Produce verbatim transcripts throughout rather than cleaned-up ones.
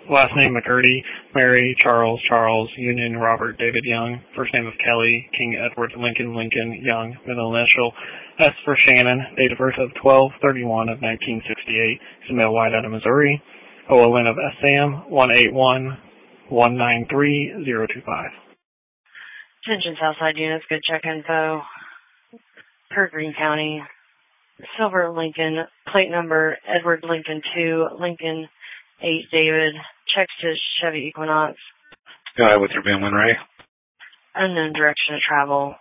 Last name McCurdy, Mary, Charles, Charles, Union, Robert, David Young. First name of Kelly, King Edward, Lincoln, Lincoln, Young. Middle initial, S for Shannon. Date of birth of twelve thirty-one of nineteen sixty-eight. He's a male, white, out of Missouri. O L N of S A M, one eight one, one nine three, zero two five. Attention Southside units, good check info. Per Greene County. Silver Lincoln, plate number Edward Lincoln two, Lincoln eight David, checks to Chevy Equinox. Go ahead with your V I N Ray. Unknown direction of travel.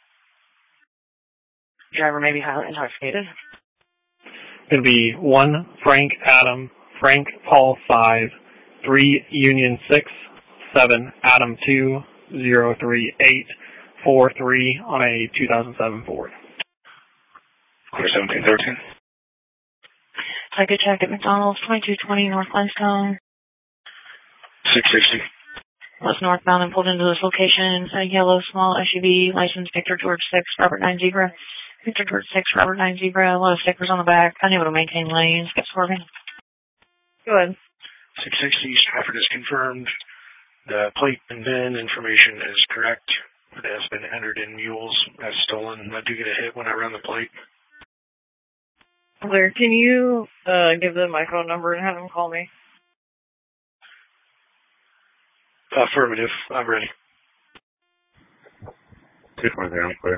Driver may be highly intoxicated. Going to be one Frank Adam, Frank Paul five, three Union six, seven Adam two, zero three eight, four three on a two thousand seven Ford. Clear seventeen thirteen. Take a check at McDonald's, twenty-two twenty North Limestone. six sixty. Was northbound and pulled into this location. A yellow small S U V, license Victor George six, Robert nine Zebra. Victor George six, Robert nine Zebra. A lot of stickers on the back. Unable to maintain lanes. Kept swerving. Go ahead. six sixty, Stratford is confirmed. The plate and V I N information is correct. It has been entered in mules as stolen. I do get a hit when I run the plate. Clear. Can you uh, give them my phone number and have them call me? Affirmative. I'm ready. two twenty-three, I'm clear.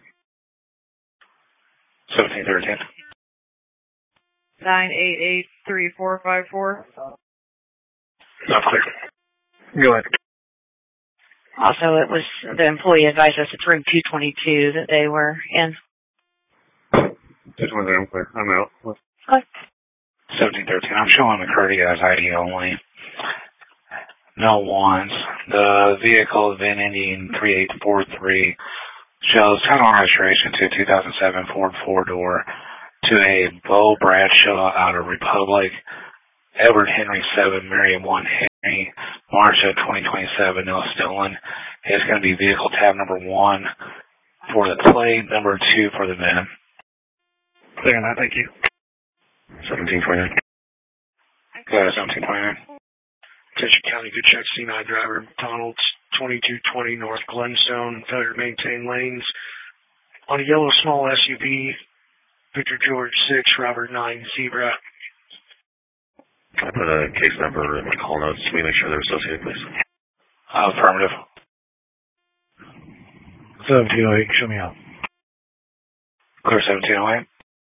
seventeen thirteen. nine eight eight three four five four. Not clear. Go ahead. Also, it was the employee advised us it's room two twenty-two that they were in. two twenty-three, I'm clear. I'm out. Okay. seventeen thirteen. I'm showing McCurdy as I D only. No ones. The vehicle is V I N ending three eight four three. Shows title and registration to two thousand seven Ford four-door to a Bo Bradshaw out of Republic. Edward Henry seven, Miriam one Henry, March of twenty twenty-seven, no stolen. It's going to be vehicle tab number one for the plate, number two for the V I N. Clear on that, thank you. seventeen twenty-nine. Go ahead, seventeen twenty-nine. Attention County, good check, C nine driver, McDonald's, twenty-two twenty North Glenstone, failure to maintain lanes. On a yellow small S U V, Victor George six, Robert nine Zebra. I put a case number in my call notes. Can we make sure they're associated, please? Uh, affirmative. seventeen oh eight, show me out. Clear seventeen oh eight.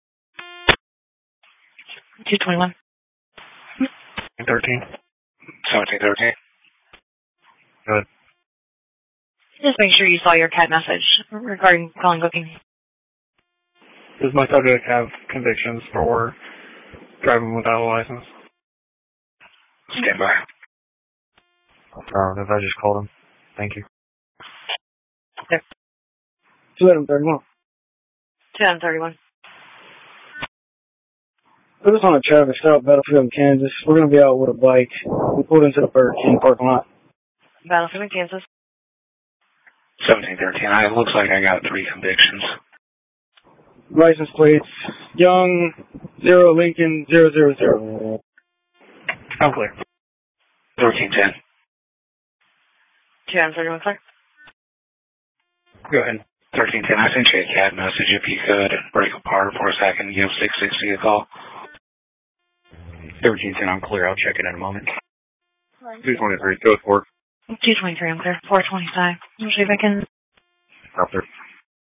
two twenty-one. thirteen. seventeen thirteen. Good. Just make sure you saw your cat message regarding calling booking. Does my subject have convictions for driving without a license? Stand by. Affirmative, I just called him. Thank you. Okay. two thirty-one. two thirty-one. Put us on a traffic stop, Battlefield, Kansas. We're going to be out with a bike. We pulled into the Burger King parking lot. Battlefield, Kansas. seventeen thirteen. It looks like I got three convictions. License plates, Young, zero Lincoln, zero zero zero. I'm clear. thirteen ten. two thirty-one, clear. Go ahead. thirteen ten. I sent you a cat message. If you could break apart for a second, give six sixty a call. thirteen ten, I'm clear. I'll check it in a moment. two twenty-three, go with four. two twenty-three, I'm clear. four twenty-five. I'll see if I can... Out there.